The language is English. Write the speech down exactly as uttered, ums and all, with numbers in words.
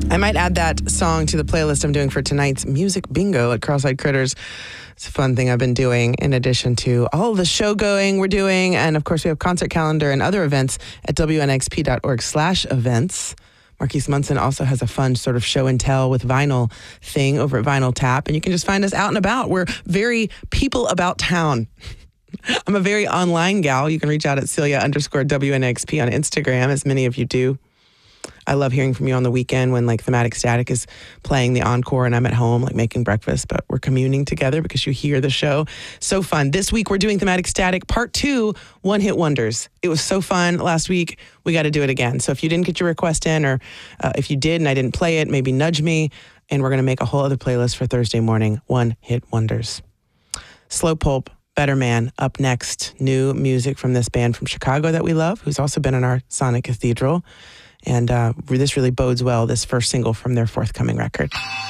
I might add that song to the playlist I'm doing for tonight's music bingo at Cross-Eyed Critters. It's a fun thing I've been doing in addition to all the show going we're doing. And of course, we have concert calendar and other events at W N X P dot org slash events. Marquise Munson also has a fun sort of show and tell with vinyl thing over at Vinyl Tap. And you can just find us out and about. We're very people about town. I'm a very online gal. You can reach out at Celia underscore W N X P on Instagram, as many of you do. I love hearing from you on the weekend when like Thematic Static is playing the encore and I'm at home like making breakfast, but we're communing together because you hear the show. So fun. This week we're doing Thematic Static Part two, One Hit Wonders. It was so fun last week. We got to do it again. So if you didn't get your request in, or uh, if you did and I didn't play it, maybe nudge me, and we're going to make a whole other playlist for Thursday morning, One Hit Wonders. Slow Pulp, Better Man, up next. New music from this band from Chicago that we love, who's also been in our Sonic Cathedral. And uh, this really bodes well, this first single from their forthcoming record.